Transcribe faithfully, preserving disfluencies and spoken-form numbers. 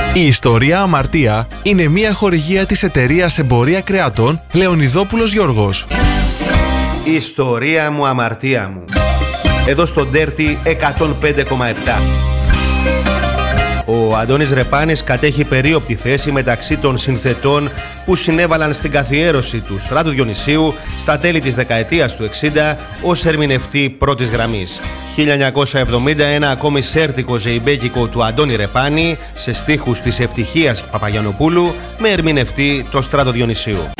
Η ιστορία Αμαρτία είναι μια χορηγία της εταιρείας Εμπορία Κρεατών Λεωνιδόπουλος Γιώργος. Η ιστορία μου, αμαρτία μου. Εδώ στο Dirty εκατόν πέντε κόμμα επτά. Ο Αντώνης Ρεπάνης κατέχει περίοπτη θέση μεταξύ των συνθετών που συνέβαλαν στην καθιέρωση του Στράτου Διονυσίου στα τέλη της δεκαετίας του εξήντα ως ερμηνευτή πρώτης γραμμής. χίλια εννιακόσια εβδομήντα ένα ακόμη σέρτικο ζεϊμπέκικο του Αντώνη Ρεπάνη σε στίχους της Ευτυχίας Παπαγιαννοπούλου με ερμηνευτή το Στράτο Διονυσίου.